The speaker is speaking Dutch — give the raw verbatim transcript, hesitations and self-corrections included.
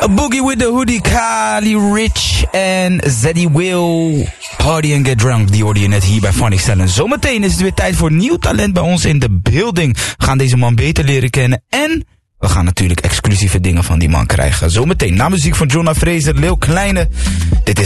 A Boogie with the Hoodie, Kali Rich en Zeddy Will. Party and Get Drunk, die hoorde je net hier bij Funny Stellen. Zometeen is het weer tijd voor nieuw talent bij ons in de building. We gaan deze man beter leren kennen en we gaan natuurlijk exclusieve dingen van die man krijgen. Zometeen na muziek van Jonna Fraser, Leeuw Kleine. Dit is